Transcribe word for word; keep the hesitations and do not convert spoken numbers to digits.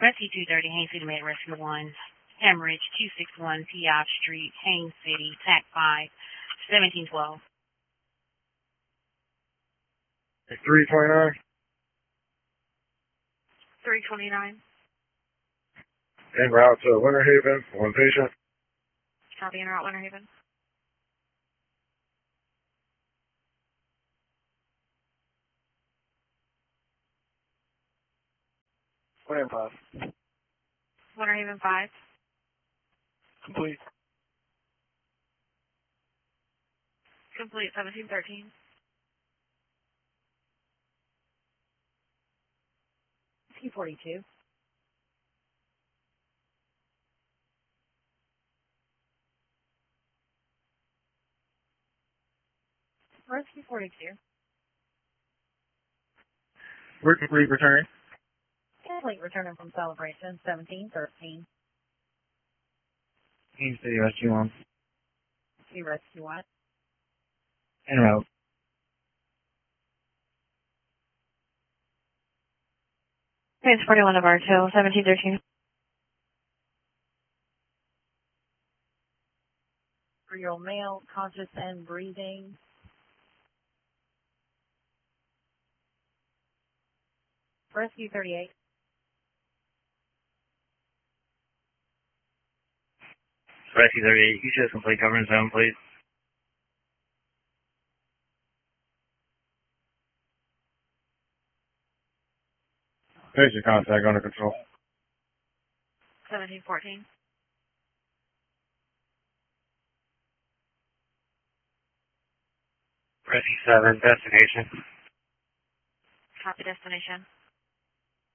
Rescue two thirty, Haines City Med Rescue one. Hemorrhage, two sixty-one Piave Street, Haines City, T A C five, seventeen twelve. three twenty-nine. three twenty-nine. En route to Winter Haven, one patient. Copy, en route, Winter Haven. Winter five. Winter Haven five. Complete. Complete, seventeen thirteen. T forty-two. Rescue forty-two. We're complete return. Complete returning from Celebration, seventeen thirteen. Haines City Rescue one. T Rescue one. En route. Haines forty-one of Arto, seventeen thirteen. Three-year-old male, conscious and breathing. Rescue thirty-eight. Rescue thirty-eight, you should complete covering zone, please. Patient contact under control. seventeen fourteen. Rescue seven, destination. Copy destination.